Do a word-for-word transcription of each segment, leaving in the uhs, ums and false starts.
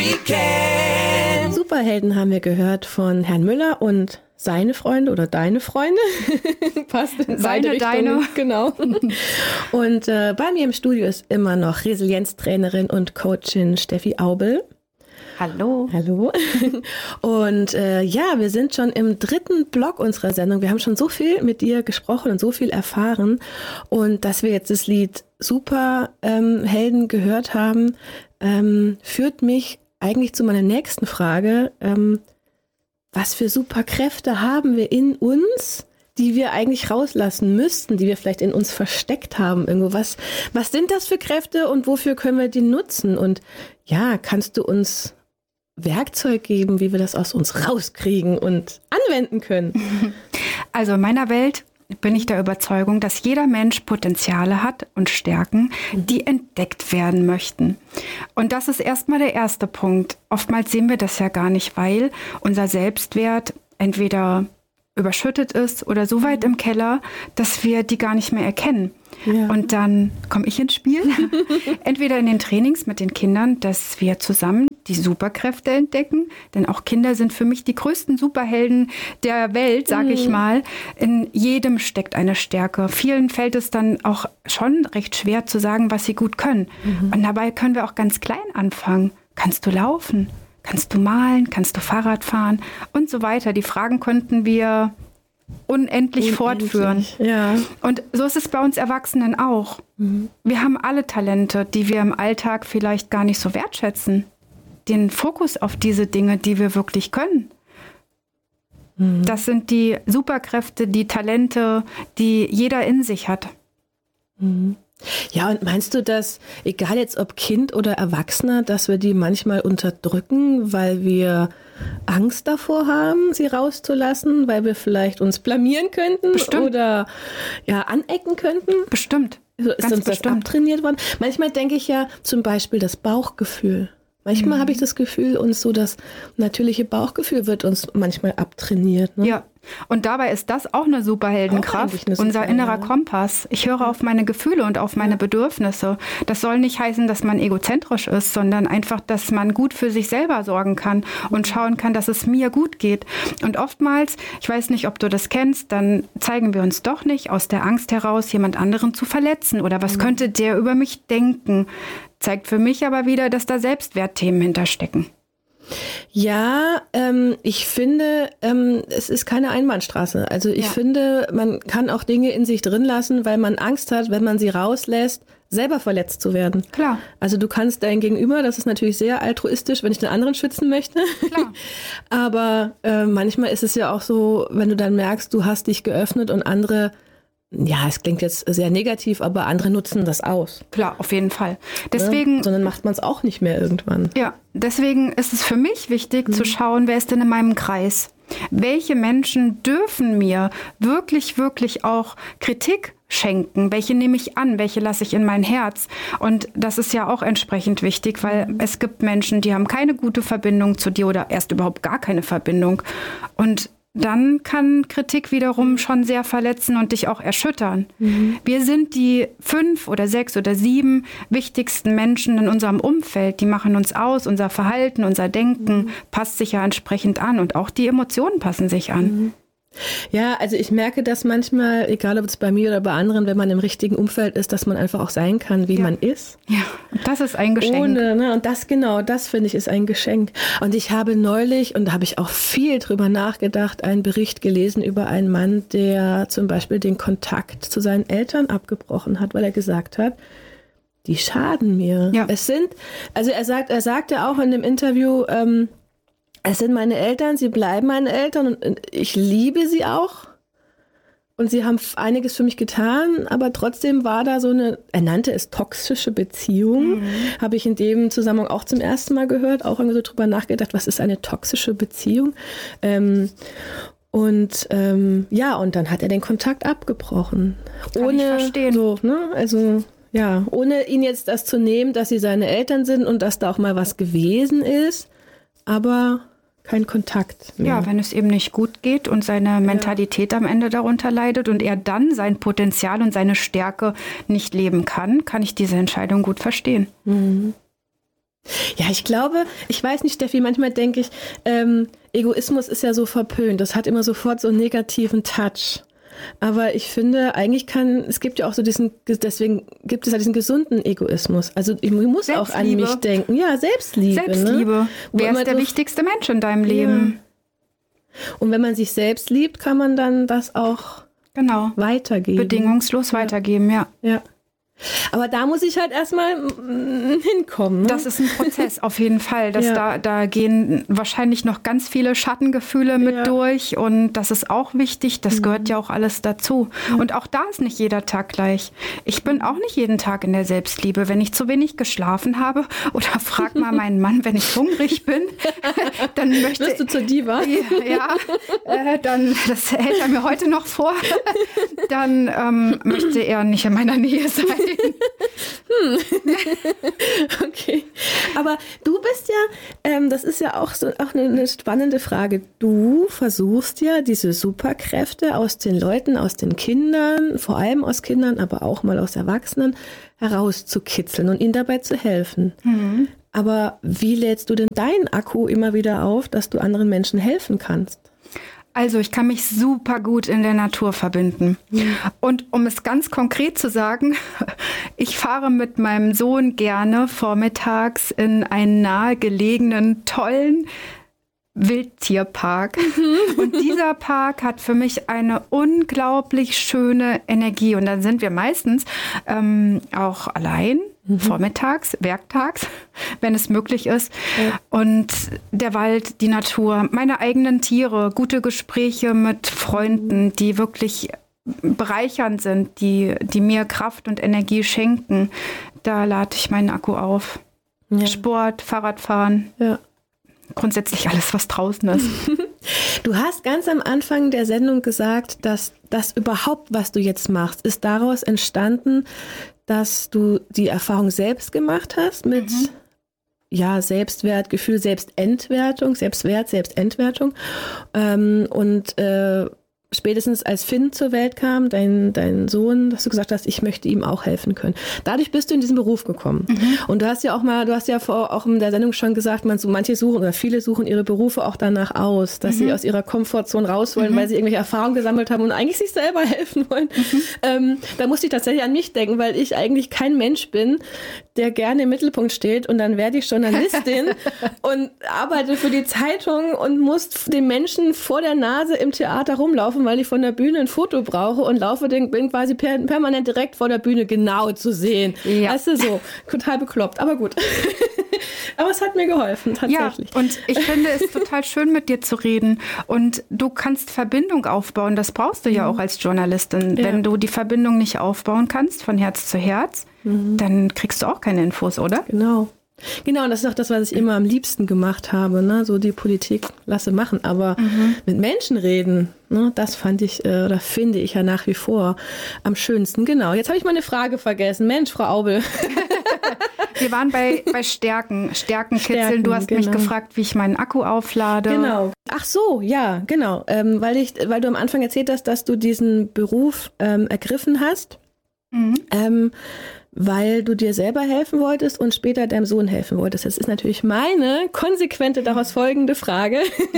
Weekend. Superhelden haben wir gehört von Herrn Müller und seine Freunde oder deine Freunde. Passt in beide Richtungen. Deine. Genau. Und äh, bei mir im Studio ist immer noch Resilienztrainerin und Coachin Steffi Aubel. Hallo. Hallo. Und äh, ja, wir sind schon im dritten Block unserer Sendung. Wir haben schon so viel mit dir gesprochen und so viel erfahren. Und dass wir jetzt das Lied Superhelden ähm, gehört haben, ähm, führt mich eigentlich zu meiner nächsten Frage. Ähm, was für Superkräfte haben wir in uns, die wir eigentlich rauslassen müssten, die wir vielleicht in uns versteckt haben irgendwo? Was, was sind das für Kräfte und wofür können wir die nutzen? Und ja, kannst du uns Werkzeug geben, wie wir das aus uns rauskriegen und anwenden können? Also in meiner Welt bin ich der Überzeugung, dass jeder Mensch Potenziale hat und Stärken, die entdeckt werden möchten. Und das ist erstmal der erste Punkt. Oftmals sehen wir das ja gar nicht, weil unser Selbstwert entweder überschüttet ist oder so weit im Keller, dass wir die gar nicht mehr erkennen. Ja. Und dann komme ich ins Spiel. Entweder in den Trainings mit den Kindern, dass wir zusammen die Superkräfte entdecken. Denn auch Kinder sind für mich die größten Superhelden der Welt, sage ich mal. In jedem steckt eine Stärke. Vielen fällt es dann auch schon recht schwer zu sagen, was sie gut können. Mhm. Und dabei können wir auch ganz klein anfangen. Kannst du laufen? Kannst du malen? Kannst du Fahrrad fahren? Und so weiter. Die Fragen könnten wir unendlich, unendlich fortführen. Ja. Und so ist es bei uns Erwachsenen auch. Mhm. Wir haben alle Talente, die wir im Alltag vielleicht gar nicht so wertschätzen. Den Fokus auf diese Dinge, die wir wirklich können. Mhm. Das sind die Superkräfte, die Talente, die jeder in sich hat. Mhm. Ja, und meinst du, dass, egal jetzt ob Kind oder Erwachsener, dass wir die manchmal unterdrücken, weil wir Angst davor haben, sie rauszulassen, weil wir vielleicht uns blamieren könnten? Bestimmt. Oder ja, anecken könnten? Bestimmt. Also ist Ganz uns das bestimmt. abtrainiert worden? Manchmal denke ich ja zum Beispiel das Bauchgefühl. Manchmal mhm. habe ich das Gefühl, uns so das natürliche Bauchgefühl wird uns manchmal abtrainiert. Ne? Ja, und dabei ist das auch eine Superheldenkraft, eine unser innerer Kompass. Ich höre auf meine Gefühle und auf meine ja. Bedürfnisse. Das soll nicht heißen, dass man egozentrisch ist, sondern einfach, dass man gut für sich selber sorgen kann und schauen kann, dass es mir gut geht. Und oftmals, ich weiß nicht, ob du das kennst, dann zeigen wir uns doch nicht aus der Angst heraus, jemand anderen zu verletzen. Oder was mhm. könnte der über mich denken? Zeigt für mich aber wieder, dass da Selbstwertthemen hinterstecken. Ja, ähm, ich finde, ähm, es ist keine Einbahnstraße. Also ich ja. finde, man kann auch Dinge in sich drin lassen, weil man Angst hat, wenn man sie rauslässt, selber verletzt zu werden. Klar. Also du kannst dein Gegenüber, das ist natürlich sehr altruistisch, wenn ich den anderen schützen möchte. Klar. Aber äh, manchmal ist es ja auch so, wenn du dann merkst, du hast dich geöffnet und andere, ja, es klingt jetzt sehr negativ, aber andere nutzen das aus. Klar, auf jeden Fall. Deswegen, ja, sondern macht man es auch nicht mehr irgendwann. Ja, deswegen ist es für mich wichtig mhm. zu schauen, wer ist denn in meinem Kreis? Welche Menschen dürfen mir wirklich, wirklich auch Kritik schenken? Welche nehme ich an? Welche lasse ich in mein Herz? Und das ist ja auch entsprechend wichtig, weil mhm. es gibt Menschen, die haben keine gute Verbindung zu dir oder erst überhaupt gar keine Verbindung. Und dann kann Kritik wiederum schon sehr verletzen und dich auch erschüttern. Mhm. Wir sind die fünf oder sechs oder sieben wichtigsten Menschen in unserem Umfeld. Die machen uns aus, unser Verhalten, unser Denken mhm. passt sich ja entsprechend an und auch die Emotionen passen sich an. Mhm. Ja, also ich merke das manchmal, egal ob es bei mir oder bei anderen, wenn man im richtigen Umfeld ist, dass man einfach auch sein kann, wie ja. man ist. Ja, das ist ein Geschenk. Ohne, ne, und das genau, das finde ich ist ein Geschenk. Und ich habe neulich, und da habe ich auch viel drüber nachgedacht, einen Bericht gelesen über einen Mann, der zum Beispiel den Kontakt zu seinen Eltern abgebrochen hat, weil er gesagt hat, die schaden mir. Ja. Es sind, also er sagt, er sagte auch in dem Interview, ähm, es sind meine Eltern, sie bleiben meine Eltern und ich liebe sie auch. Und sie haben einiges für mich getan, aber trotzdem war da so eine, er nannte es toxische Beziehung, mhm. habe ich in dem Zusammenhang auch zum ersten Mal gehört, auch irgendwie so drüber nachgedacht, was ist eine toxische Beziehung? Ähm, und ähm, ja, und dann hat er den Kontakt abgebrochen. Kann ohne ich verstehen. So, ne, also ja, ohne ihn jetzt das zu nehmen, dass sie seine Eltern sind und dass da auch mal was gewesen ist, aber kein Kontakt mehr. Ja, wenn es eben nicht gut geht und seine Mentalität ja. am Ende darunter leidet und er dann sein Potenzial und seine Stärke nicht leben kann, kann ich diese Entscheidung gut verstehen. Mhm. Ja, ich glaube, ich weiß nicht, Steffi, manchmal denke ich, ähm, Egoismus ist ja so verpönt. Das hat immer sofort so einen negativen Touch. Aber ich finde, eigentlich kann, es gibt ja auch so diesen, deswegen gibt es ja diesen gesunden Egoismus. Also ich muss auch an mich denken. Ja, Selbstliebe. Selbstliebe. Ne? Wer ist der so, wichtigste Mensch in deinem Leben? Ja. Und wenn man sich selbst liebt, kann man dann das auch genau. weitergeben. Bedingungslos ja. weitergeben, ja. Ja. Aber da muss ich halt erstmal hinkommen. Ne? Das ist ein Prozess, auf jeden Fall. Das ja. da, da gehen wahrscheinlich noch ganz viele Schattengefühle mit ja. durch. Und das ist auch wichtig. Das mhm. gehört ja auch alles dazu. Mhm. Und auch da ist nicht jeder Tag gleich. Ich bin auch nicht jeden Tag in der Selbstliebe. Wenn ich zu wenig geschlafen habe oder frag mal meinen Mann, wenn ich hungrig bin, dann möchte... Wirst du zur Diva? Ja, ja äh, dann, das hält er mir heute noch vor. Dann ähm, möchte er nicht in meiner Nähe sein. hm. Okay. Aber du bist ja, ähm, das ist ja auch so auch eine, eine spannende Frage. Du versuchst ja diese Superkräfte aus den Leuten, aus den Kindern, vor allem aus Kindern, aber auch mal aus Erwachsenen, herauszukitzeln und ihnen dabei zu helfen. Mhm. Aber wie lädst du denn deinen Akku immer wieder auf, dass du anderen Menschen helfen kannst? Also ich kann mich super gut in der Natur verbinden. Mhm. Und um es ganz konkret zu sagen, ich fahre mit meinem Sohn gerne vormittags in einen nahegelegenen, tollen Wildtierpark. Mhm. Und dieser Park hat für mich eine unglaublich schöne Energie. Und dann sind wir meistens ähm, auch allein. Mhm. Vormittags, werktags, wenn es möglich ist. Ja. Und der Wald, die Natur, meine eigenen Tiere, gute Gespräche mit Freunden, die wirklich bereichernd sind, die, die mir Kraft und Energie schenken, da lade ich meinen Akku auf. Ja. Sport, Fahrradfahren, ja. Grundsätzlich alles, was draußen ist. Du hast ganz am Anfang der Sendung gesagt, dass das überhaupt, was du jetzt machst, ist daraus entstanden, dass du die Erfahrung selbst gemacht hast mit mhm. ja, Selbstwertgefühl, Selbstentwertung, Selbstwert, Selbstentwertung. Ähm, und äh, spätestens als Finn zur Welt kam, dein, dein Sohn, dass du gesagt hast, ich möchte ihm auch helfen können. Dadurch bist du in diesen Beruf gekommen. Mhm. Und du hast ja auch mal, du hast ja vor, auch in der Sendung schon gesagt, man, so manche suchen oder viele suchen ihre Berufe auch danach aus, dass mhm. sie aus ihrer Komfortzone raus wollen, mhm. weil sie irgendwelche Erfahrungen gesammelt haben und eigentlich sich selber helfen wollen. Mhm. Ähm, da musste ich tatsächlich an mich denken, weil ich eigentlich kein Mensch bin, der gerne im Mittelpunkt steht, und dann werde ich Journalistin und arbeite für die Zeitung und muss den Menschen vor der Nase im Theater rumlaufen, weil ich von der Bühne ein Foto brauche und laufe, den, bin quasi per, permanent direkt vor der Bühne genau zu sehen. Ja. Weißt du, so, total bekloppt, aber gut. Aber es hat mir geholfen, tatsächlich. Ja, und ich finde es total schön, mit dir zu reden. Und du kannst Verbindung aufbauen, das brauchst du ja mhm. auch als Journalistin. Ja. Wenn du die Verbindung nicht aufbauen kannst, von Herz zu Herz, mhm. dann kriegst du auch keine Infos, oder? Genau. Genau, und das ist auch das, was ich immer am liebsten gemacht habe, ne? So die Politik lasse machen, aber mhm. mit Menschen reden, ne? Das fand ich, äh, oder finde ich ja nach wie vor am schönsten. Genau, jetzt habe ich mal eine Frage vergessen. Mensch, Frau Aubel. Wir waren bei, bei Stärken, Stärkenkitzeln. Stärken, du hast genau. mich gefragt, wie ich meinen Akku auflade. Genau. Ach so, ja, genau. Ähm, weil ich, weil du am Anfang erzählt hast, dass du diesen Beruf ähm, ergriffen hast. Mhm. Ähm, weil du dir selber helfen wolltest und später deinem Sohn helfen wolltest. Das ist natürlich meine konsequente daraus folgende Frage.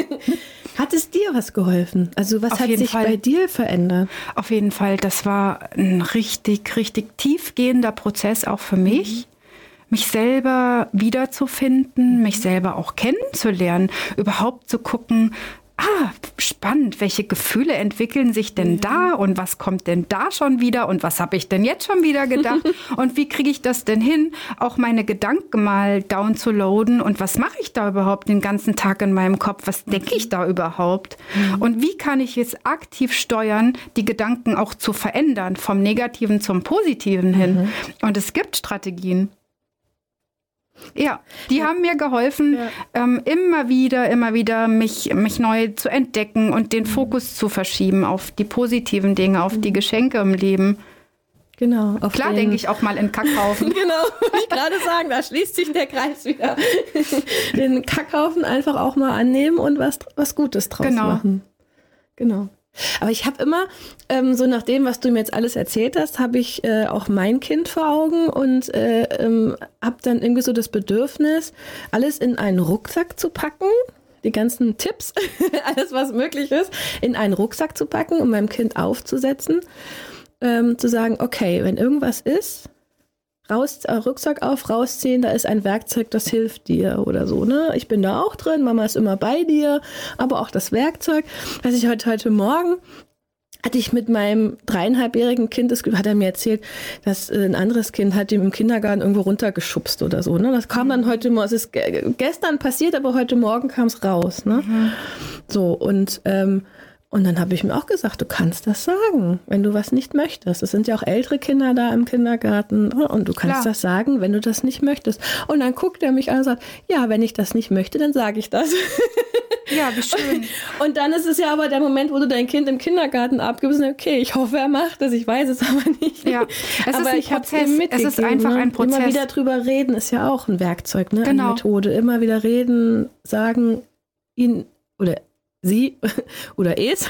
Hat es dir was geholfen? Also was Auf hat sich Fall. bei dir verändert? Auf jeden Fall. Das war ein richtig, richtig tiefgehender Prozess auch für mich. Mhm. Mich selber wiederzufinden, mich selber auch kennenzulernen, überhaupt zu gucken, ah, spannend, welche Gefühle entwickeln sich denn da und was kommt denn da schon wieder und was habe ich denn jetzt schon wieder gedacht und wie kriege ich das denn hin, auch meine Gedanken mal down zu loaden und was mache ich da überhaupt den ganzen Tag in meinem Kopf, was denke ich da überhaupt mhm. und wie kann ich jetzt aktiv steuern, die Gedanken auch zu verändern, vom Negativen zum Positiven hin mhm. und es gibt Strategien. Ja, die ja. haben mir geholfen, ja. ähm, immer wieder, immer wieder mich, mich neu zu entdecken und den Fokus zu verschieben auf die positiven Dinge, auf die Geschenke im Leben. Genau. Klar denke ich auch mal in Kackhaufen. Genau, wollte ich gerade sagen, da schließt sich der Kreis wieder. Den Kackhaufen einfach auch mal annehmen und was, was Gutes draus genau. machen. Genau. Aber ich habe immer, ähm, so nach dem, was du mir jetzt alles erzählt hast, habe ich äh, auch mein Kind vor Augen und äh, ähm, habe dann irgendwie so das Bedürfnis, alles in einen Rucksack zu packen, die ganzen Tipps, alles was möglich ist, in einen Rucksack zu packen und meinem Kind aufzusetzen, ähm, zu sagen, okay, wenn irgendwas ist, raus, äh, Rucksack auf, rausziehen, da ist ein Werkzeug, das hilft dir oder so, ne? Ich bin da auch drin, Mama ist immer bei dir, aber auch das Werkzeug. Was ich heute, heute Morgen hatte ich mit meinem dreieinhalbjährigen Kind, das hat er mir erzählt, dass ein anderes Kind hat ihm im Kindergarten irgendwo runtergeschubst oder so, ne? Das kam dann heute Morgen, es ist gestern passiert, aber heute Morgen kam es raus, ne? Mhm. So, und, ähm, Und dann habe ich mir auch gesagt, du kannst das sagen, wenn du was nicht möchtest. Es sind ja auch ältere Kinder da im Kindergarten und du kannst Klar. das sagen, wenn du das nicht möchtest. Und dann guckt er mich an und sagt, ja, wenn ich das nicht möchte, dann sage ich das. Ja, wie schön. Und, und dann ist es ja aber der Moment, wo du dein Kind im Kindergarten abgibst und okay, ich hoffe, er macht das, ich weiß es aber nicht. Ja, es aber ist ein ich habe Prozess. es mitgegeben. Es ist einfach ne? ein Prozess. Immer wieder drüber reden ist ja auch ein Werkzeug, ne? Genau. Eine Methode. Immer wieder reden, sagen, ihn oder sie oder es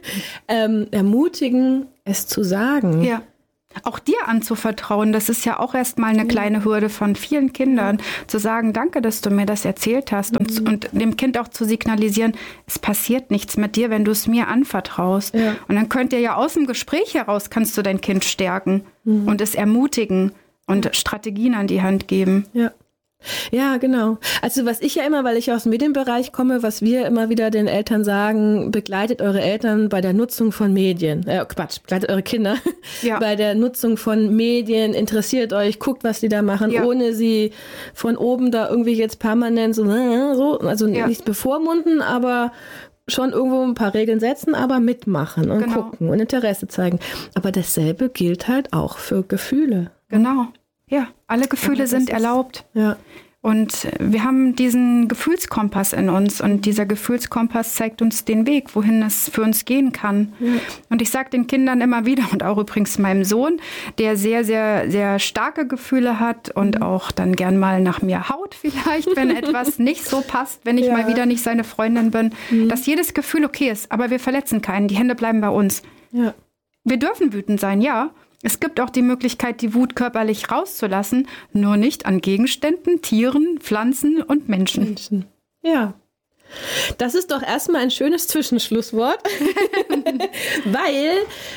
ähm, ermutigen, es zu sagen. Ja. Auch dir anzuvertrauen, das ist ja auch erstmal eine kleine Hürde von vielen Kindern, zu sagen, danke, dass du mir das erzählt hast und, mhm. und dem Kind auch zu signalisieren, es passiert nichts mit dir, wenn du es mir anvertraust. Ja. Und dann könnt ihr ja aus dem Gespräch heraus, kannst du dein Kind stärken mhm. und es ermutigen und Strategien an die Hand geben. Ja. Ja, genau. Also was ich ja immer, weil ich aus dem Medienbereich komme, was wir immer wieder den Eltern sagen, begleitet eure Eltern bei der Nutzung von Medien. Äh, Quatsch, begleitet eure Kinder ja. bei der Nutzung von Medien, interessiert euch, guckt, was die da machen, ja. ohne sie von oben da irgendwie jetzt permanent so, so also ja. nicht bevormunden, aber schon irgendwo ein paar Regeln setzen, aber mitmachen und genau. gucken und Interesse zeigen. Aber dasselbe gilt halt auch für Gefühle. Genau. Ja, alle Gefühle ja, sind erlaubt. Ja. Und wir haben diesen Gefühlskompass in uns und dieser Gefühlskompass zeigt uns den Weg, wohin es für uns gehen kann. Ja. Und ich sage den Kindern immer wieder und auch übrigens meinem Sohn, der sehr, sehr, sehr starke Gefühle hat und mhm. auch dann gern mal nach mir haut vielleicht, wenn etwas nicht so passt, wenn ich ja. mal wieder nicht seine Freundin bin, mhm. dass jedes Gefühl okay ist, aber wir verletzen keinen, die Hände bleiben bei uns. Ja. Wir dürfen wütend sein, ja. Es gibt auch die Möglichkeit, die Wut körperlich rauszulassen, nur nicht an Gegenständen, Tieren, Pflanzen und Menschen. Menschen. Ja. Das ist doch erstmal ein schönes Zwischenschlusswort, weil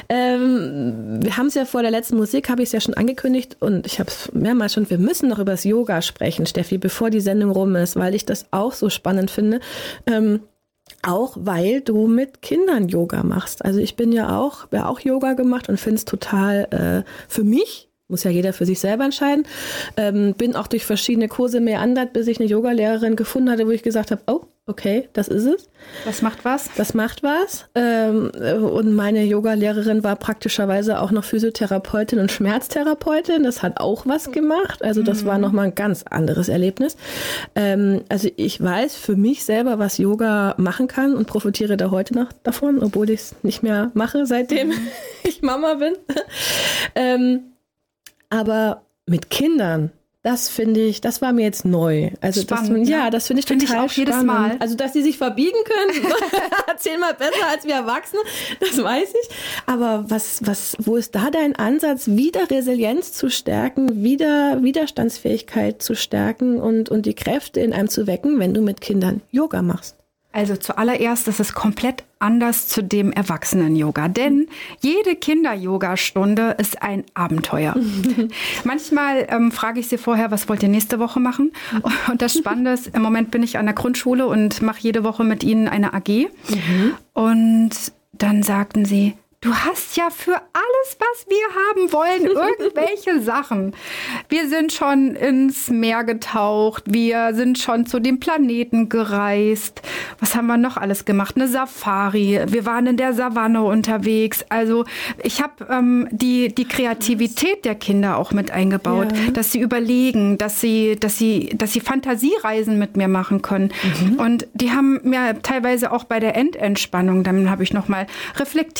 ähm, wir haben es ja vor der letzten Musik, habe ich es ja schon angekündigt und ich habe es mehrmals schon, wir müssen noch über das Yoga sprechen, Steffi, bevor die Sendung rum ist, weil ich das auch so spannend finde. Ähm, Auch weil du mit Kindern Yoga machst. Also ich bin ja auch, habe auch Yoga gemacht und finde es total äh, für mich, muss ja jeder für sich selber entscheiden, ähm, bin auch durch verschiedene Kurse meandert, bis ich eine Yogalehrerin gefunden hatte, wo ich gesagt habe, oh, okay, das ist es. Das macht was? Das macht was. Ähm, und meine Yogalehrerin war praktischerweise auch noch Physiotherapeutin und Schmerztherapeutin. Das hat auch was gemacht. Also das mhm. war nochmal ein ganz anderes Erlebnis. Ähm, also ich weiß für mich selber, was Yoga machen kann und profitiere da heute noch davon, obwohl ich es nicht mehr mache, seitdem mhm. ich Mama bin. ähm, aber mit Kindern, das finde ich, das war mir jetzt neu. Also spannend, das, ja. ja, das finde ich find total ich auch jedes spannend. Mal. Also, dass sie sich verbiegen können, zehnmal besser als wir Erwachsene, das weiß ich. Aber was, was, wo ist da dein Ansatz, wieder Resilienz zu stärken, wieder Widerstandsfähigkeit zu stärken und, und die Kräfte in einem zu wecken, wenn du mit Kindern Yoga machst? Also zuallererst ist es komplett anders zu dem Erwachsenen-Yoga, denn jede Kinder-Yoga-Stunde ist ein Abenteuer. Manchmal ähm, frage ich sie vorher, was wollt ihr nächste Woche machen? Und das Spannende ist, im Moment bin ich an der Grundschule und mache jede Woche mit ihnen eine A G. Mhm. Und dann sagten sie, du hast ja für alles, was wir haben wollen, irgendwelche Sachen. Wir sind schon ins Meer getaucht, wir sind schon zu den Planeten gereist. Was haben wir noch alles gemacht? Eine Safari, wir waren in der Savanne unterwegs. Also ich habe ähm, die, die Kreativität der Kinder auch mit eingebaut, ja. dass sie überlegen, dass sie, dass sie, dass sie Fantasiereisen mit mir machen können. Mhm. Und die haben mir teilweise auch bei der Endentspannung, dann habe ich noch mal reflektiert, was haben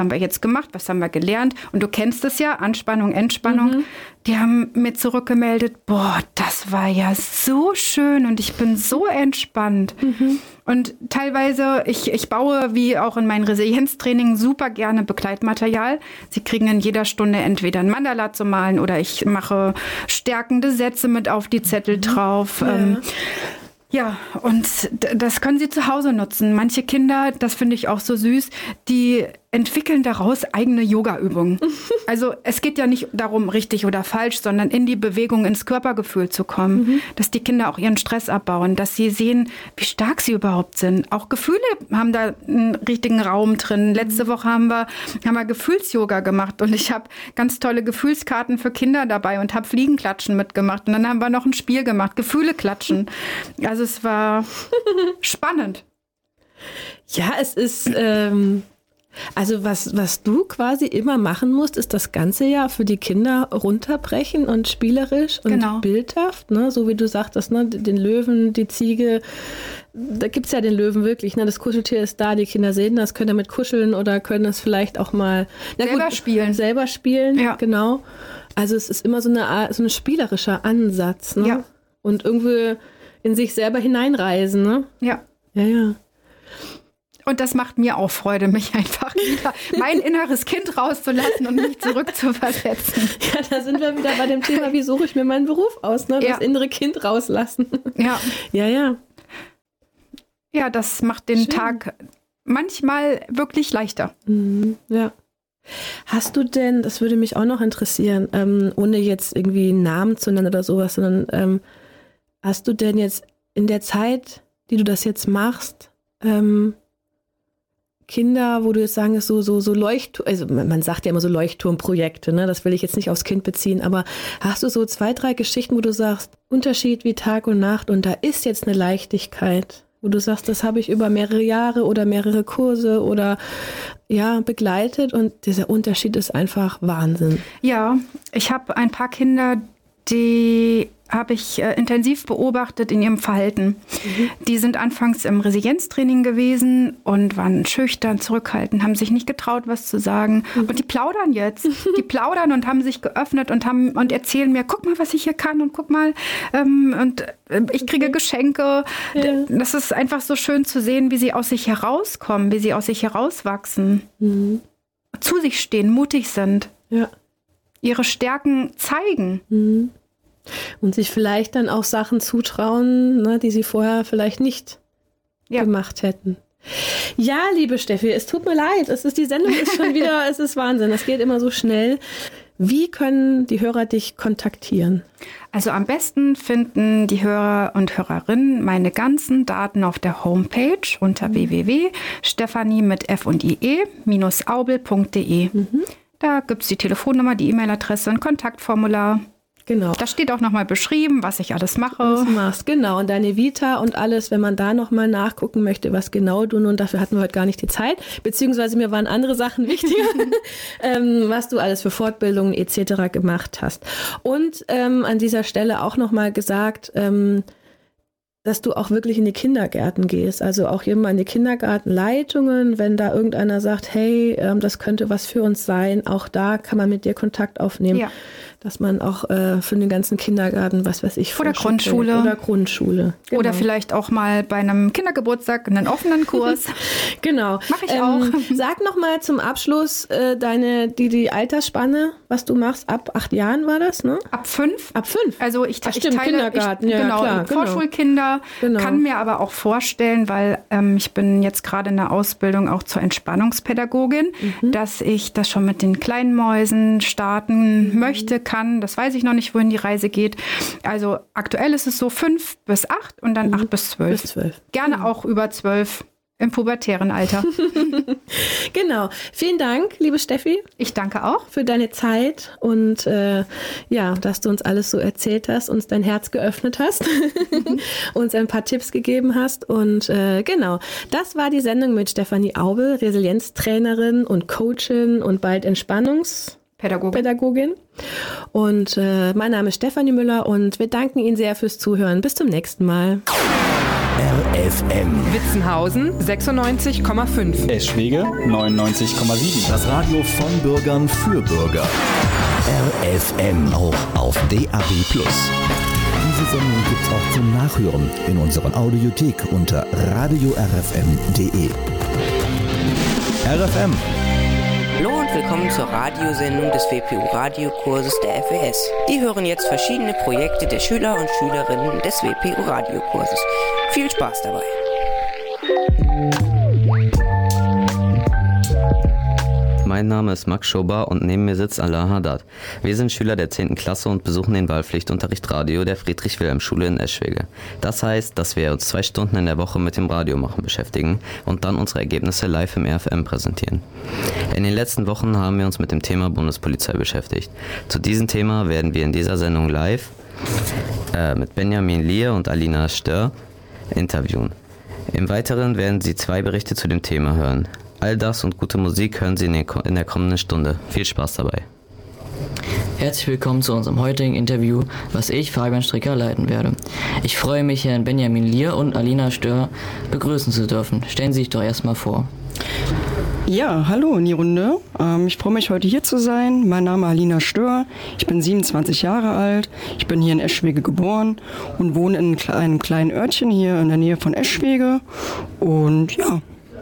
haben wir jetzt gemacht, was haben wir gelernt? Und du kennst es ja, Anspannung, Entspannung. Mhm. Die haben mir zurückgemeldet, boah, das war ja so schön und ich bin so entspannt. Mhm. Und teilweise, ich, ich baue, wie auch in meinen Resilienztraining, super gerne Begleitmaterial. Sie kriegen in jeder Stunde entweder ein Mandala zu malen oder ich mache stärkende Sätze mit auf die Zettel drauf. Ja. Ähm, Ja, und das können sie zu Hause nutzen. Manche Kinder, das finde ich auch so süß, die entwickeln daraus eigene Yoga-Übungen. Also es geht ja nicht darum, richtig oder falsch, sondern in die Bewegung, ins Körpergefühl zu kommen, mhm. dass die Kinder auch ihren Stress abbauen, dass sie sehen, wie stark sie überhaupt sind. Auch Gefühle haben da einen richtigen Raum drin. Letzte Woche haben wir, haben wir Gefühls-Yoga gemacht und ich habe ganz tolle Gefühlskarten für Kinder dabei und habe Fliegenklatschen mitgemacht. Und dann haben wir noch ein Spiel gemacht, Gefühle klatschen. Also es war spannend. Ja, es ist... Ähm Also was, was du quasi immer machen musst, ist das ganze Jahr für die Kinder runterbrechen und spielerisch und genau. bildhaft, ne? So wie du sagtest, ne? Den Löwen, die Ziege, da gibt's ja den Löwen wirklich, ne? Das Kuscheltier ist da, die Kinder sehen das, können damit kuscheln oder können es vielleicht auch mal na selber gut, spielen. Selber spielen, ja. Genau. Also es ist immer so eine so ein spielerischer Ansatz, ne? Ja. Und irgendwie in sich selber hineinreisen, ne? Ja. Ja, ja. Und das macht mir auch Freude, mich einfach wieder mein inneres Kind rauszulassen und mich zurückzuversetzen. Ja, da sind wir wieder bei dem Thema, wie suche ich mir meinen Beruf aus, ne? Das ja. innere Kind rauslassen. Ja. Ja, ja. Ja, das macht den Schön. Tag manchmal wirklich leichter. Mhm, ja. Hast du denn, das würde mich auch noch interessieren, ähm, ohne jetzt irgendwie einen Namen zu nennen oder sowas, sondern ähm, hast du denn jetzt in der Zeit, die du das jetzt machst, ähm, Kinder, wo du jetzt sagen, so, so, so Leuchtturm, also man sagt ja immer so Leuchtturmprojekte, ne? Das will ich jetzt nicht aufs Kind beziehen, aber hast du so zwei, drei Geschichten, wo du sagst, Unterschied wie Tag und Nacht und da ist jetzt eine Leichtigkeit, wo du sagst, das habe ich über mehrere Jahre oder mehrere Kurse oder ja, begleitet und dieser Unterschied ist einfach Wahnsinn. Ja, ich habe ein paar Kinder, die habe ich äh, intensiv beobachtet in ihrem Verhalten. Mhm. Die sind anfangs im Resilienztraining gewesen und waren schüchtern, zurückhaltend, haben sich nicht getraut, was zu sagen. Mhm. Und die plaudern jetzt. Die plaudern und haben sich geöffnet und haben und erzählen mir, guck mal, was ich hier kann und guck mal, ähm, und äh, ich kriege okay. Geschenke. Ja. Das ist einfach so schön zu sehen, wie sie aus sich herauskommen, wie sie aus sich herauswachsen. Mhm. Zu sich stehen, mutig sind. Ja. Ihre Stärken zeigen. Mhm. Und sich vielleicht dann auch Sachen zutrauen, ne, die sie vorher vielleicht nicht ja. gemacht hätten. Ja, liebe Steffi, es tut mir leid. Es ist, die Sendung ist schon wieder, es ist Wahnsinn. Es geht immer so schnell. Wie können die Hörer dich kontaktieren? Also am besten finden die Hörer und Hörerinnen meine ganzen Daten auf der Homepage unter mhm. w w w punkt stefanie mit f und ie minus aubel punkt de. Mhm. Da gibt es die Telefonnummer, die E-Mail-Adresse, ein Kontaktformular. Genau. Da steht auch nochmal beschrieben, was ich alles mache. Was du machst, genau. Und deine Vita und alles, wenn man da nochmal nachgucken möchte, was genau du nun, dafür hatten wir heute gar nicht die Zeit, beziehungsweise mir waren andere Sachen wichtiger, ähm, was du alles für Fortbildungen et cetera gemacht hast. Und ähm, an dieser Stelle auch nochmal gesagt, ähm, dass du auch wirklich in die Kindergärten gehst, also auch immer in die Kindergartenleitungen, wenn da irgendeiner sagt, hey, ähm, das könnte was für uns sein, auch da kann man mit dir Kontakt aufnehmen. Ja. Dass man auch äh, für den ganzen Kindergarten, was weiß ich, oder Grundschule. Oder Grundschule. Genau. Oder vielleicht auch mal bei einem Kindergeburtstag einen offenen Kurs. Genau. Mache ich ähm, auch. Sag noch mal zum Abschluss äh, deine, die, die Altersspanne, was du machst. Ab acht Jahren war das, ne? Ab fünf. Ab fünf. Also ich, Ach, ich stimmt, teile, Kindergarten. Ich, ja, genau, klar, genau. Vorschulkinder. Genau. Kann mir aber auch vorstellen, weil ähm, ich bin jetzt gerade in der Ausbildung auch zur Entspannungspädagogin, mhm. dass ich das schon mit den kleinen Mäusen starten mhm. möchte, kann. Das weiß ich noch nicht, wohin die Reise geht. Also aktuell ist es so fünf bis acht und dann mhm. acht bis zwölf. Bis zwölf. Gerne mhm. auch über zwölf. Im pubertären Alter. Genau. Vielen Dank, liebe Steffi. Ich danke auch. Für deine Zeit und äh, ja, dass du uns alles so erzählt hast, uns dein Herz geöffnet hast, uns ein paar Tipps gegeben hast. Und äh, genau, das war die Sendung mit Stefanie Aubel, Resilienztrainerin und Coachin und bald Entspannungspädagogin. Pädagogin. Und äh, mein Name ist Stefanie Müller und wir danken Ihnen sehr fürs Zuhören. Bis zum nächsten Mal. R F M. Witzenhausen sechsundneunzig Komma fünf. Eschwege neunundneunzig Komma sieben. Das Radio von Bürgern für Bürger. R F M, auch auf D A B plus. Diese Sendung gibt's auch zum Nachhören in unserer Audiothek unter radio r f m punkt d e. R F M. Hallo und willkommen zur Radiosendung des W P U-Radiokurses der F W S. Die hören jetzt verschiedene Projekte der Schüler und Schülerinnen des W P U-Radiokurses. Viel Spaß dabei! Mein Name ist Max Schober und neben mir sitzt Allah Haddad. Wir sind Schüler der zehnten Klasse und besuchen den Wahlpflichtunterricht Radio der Friedrich-Wilhelm-Schule in Eschwege. Das heißt, dass wir uns zwei Stunden in der Woche mit dem Radiomachen beschäftigen und dann unsere Ergebnisse live im R F M präsentieren. In den letzten Wochen haben wir uns mit dem Thema Bundespolizei beschäftigt. Zu diesem Thema werden wir in dieser Sendung live äh, mit Benjamin Lier und Alina Stör interviewen. Im Weiteren werden Sie zwei Berichte zu dem Thema hören. All das und gute Musik hören Sie in der kommenden Stunde. Viel Spaß dabei. Herzlich willkommen zu unserem heutigen Interview, was ich, Fabian Stricker, leiten werde. Ich freue mich, Herrn Benjamin Lier und Alina Stör begrüßen zu dürfen. Stellen Sie sich doch erstmal vor. Ja, hallo in die Runde. Ähm, ich freue mich, heute hier zu sein. Mein Name ist Alina Stör. Ich bin siebenundzwanzig Jahre alt. Ich bin hier in Eschwege geboren und wohne in einem kleinen Örtchen hier in der Nähe von Eschwege. Und ja...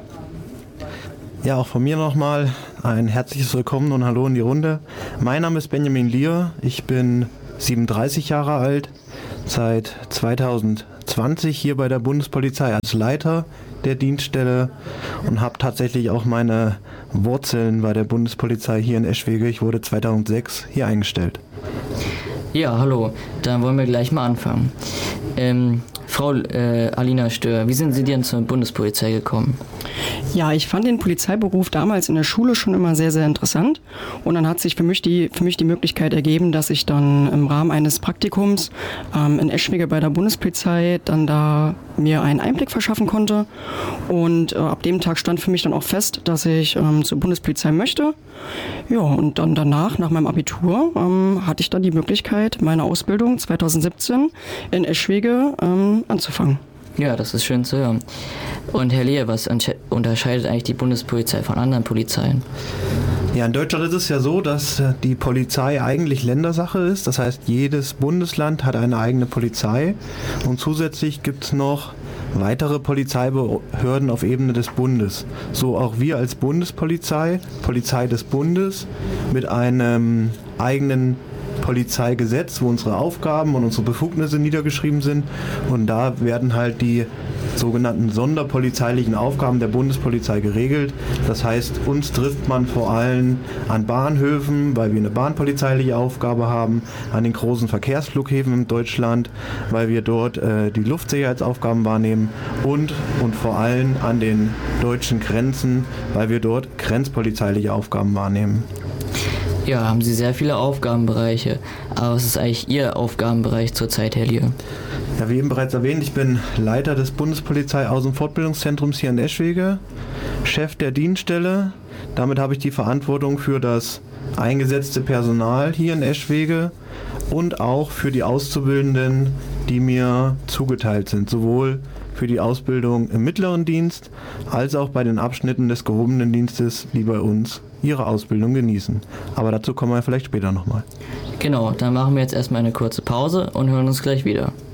Ja, auch von mir nochmal ein herzliches Willkommen und Hallo in die Runde. Mein Name ist Benjamin Lier, ich bin siebenunddreißig Jahre alt, seit zweitausendzwanzig hier bei der Bundespolizei als Leiter der Dienststelle und habe tatsächlich auch meine Wurzeln bei der Bundespolizei hier in Eschwege. Ich wurde zweitausendsechs hier eingestellt. Ja, hallo, dann wollen wir gleich mal anfangen. Ähm, Frau äh, Alina Stör, wie sind Sie denn zur Bundespolizei gekommen? Ja, ich fand den Polizeiberuf damals in der Schule schon immer sehr, sehr interessant. Und dann hat sich für mich die, für mich die Möglichkeit ergeben, dass ich dann im Rahmen eines Praktikums ähm, in Eschwege bei der Bundespolizei dann da mir einen Einblick verschaffen konnte. Und äh, ab dem Tag stand für mich dann auch fest, dass ich ähm, zur Bundespolizei möchte. Ja, und dann danach, nach meinem Abitur, ähm, hatte ich dann die Möglichkeit, meine Ausbildung zweitausendsiebzehn in Eschwege ähm, anzufangen. Ja, das ist schön zu hören. Und Herr Lehr, was unterscheidet eigentlich die Bundespolizei von anderen Polizeien? Ja, in Deutschland ist es ja so, dass die Polizei eigentlich Ländersache ist. Das heißt, jedes Bundesland hat eine eigene Polizei. Und zusätzlich gibt es noch weitere Polizeibehörden auf Ebene des Bundes. So auch wir als Bundespolizei, Polizei des Bundes, mit einem eigenen Polizeigesetz, wo unsere Aufgaben und unsere Befugnisse niedergeschrieben sind. Und da werden halt die sogenannten sonderpolizeilichen Aufgaben der Bundespolizei geregelt. Das heißt, uns trifft man vor allem an Bahnhöfen, weil wir eine bahnpolizeiliche Aufgabe haben, an den großen Verkehrsflughäfen in Deutschland, weil wir dort äh, die Luftsicherheitsaufgaben wahrnehmen und, und vor allem an den deutschen Grenzen, weil wir dort grenzpolizeiliche Aufgaben wahrnehmen. Ja, haben Sie sehr viele Aufgabenbereiche. Aber was ist eigentlich Ihr Aufgabenbereich zurzeit, Herr Lier? Ja, wie eben bereits erwähnt, ich bin Leiter des Bundespolizei Aus- und Fortbildungszentrums hier in Eschwege, Chef der Dienststelle. Damit habe ich die Verantwortung für das eingesetzte Personal hier in Eschwege und auch für die Auszubildenden, die mir zugeteilt sind, sowohl für die Ausbildung im mittleren Dienst als auch bei den Abschnitten des gehobenen Dienstes, die bei uns ihre Ausbildung genießen. Aber dazu kommen wir vielleicht später nochmal. Genau, dann machen wir jetzt erstmal eine kurze Pause und hören uns gleich wieder.